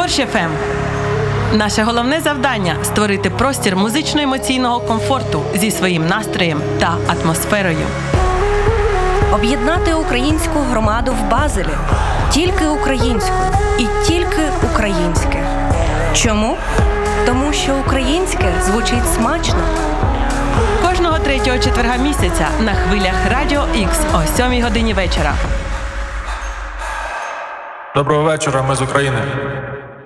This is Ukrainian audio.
Дощ ФМ. Наше головне завдання – створити простір музично-емоційного комфорту зі своїм настроєм та атмосферою. Об'єднати українську громаду в Базелі. Тільки українську і тільки українське. Чому? Тому що українське звучить смачно. Кожного третього четверга місяця на хвилях Радіо X о 7 годині вечора. Доброго вечора, ми з України.